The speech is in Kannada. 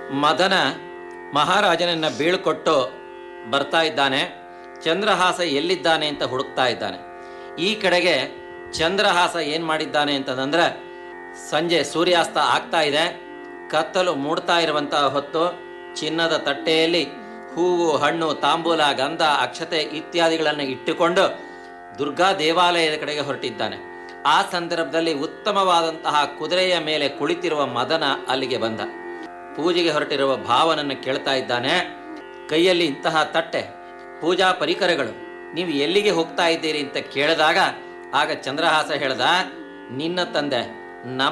ಮದನ ಮಹಾರಾಜನನ್ನ ಬೀಳ್ಕೊಟ್ಟು ಬರ್ತಾ ಇದ್ದಾನೆ. ಚಂದ್ರಹಾಸ ಎಲ್ಲಿದ್ದಾನೆ ಅಂತ ಹುಡುಕ್ತಾ ಇದ್ದಾನೆ. ಈ ಕಡೆಗೆ ಚಂದ್ರಹಾಸ ಏನು ಮಾಡಿದ್ದಾನೆ ಅಂತಂದ್ರೆ, ಸಂಜೆ ಸೂರ್ಯಾಸ್ತ ಆಗ್ತಾ ಇದೆ, ಕತ್ತಲು ಮೂಡ್ತಾ ಇರುವಂತಹ ಹೊತ್ತು ಚಿನ್ನದ ತಟ್ಟೆಯಲ್ಲಿ ಹೂವು, ಹಣ್ಣು, ತಾಂಬೂಲ, ಗಂಧ, ಅಕ್ಷತೆ ಇತ್ಯಾದಿಗಳನ್ನು ಇಟ್ಟುಕೊಂಡು ದುರ್ಗಾ ದೇವಾಲಯದ ಕಡೆಗೆ ಹೊರಟಿದ್ದಾನೆ. ಆ ಸಂದರ್ಭದಲ್ಲಿ ಉತ್ತಮವಾದಂತಹ ಕುದುರೆಯ ಮೇಲೆ ಕುಳಿತಿರುವ ಮದನ ಅಲ್ಲಿಗೆ ಬಂದ. ಪೂಜೆಗೆ ಹೊರಟಿರುವ ಭಾವನನ್ನು ಕೇಳ್ತಾ ಇದ್ದಾನೆ. ಕೈಯಲ್ಲಿ ಇಂತಹ ತಟ್ಟೆ, ಪೂಜಾ ಪರಿಕರಗಳು, ನೀವು ಎಲ್ಲಿಗೆ ಹೋಗ್ತಾ ಇದ್ದೀರಿ ಅಂತ ಕೇಳಿದಾಗ ಆಗ ಚಂದ್ರಹಾಸ ಹೇಳ್ದ, ನಿನ್ನ ತಂದೆ ನಮ್ಮ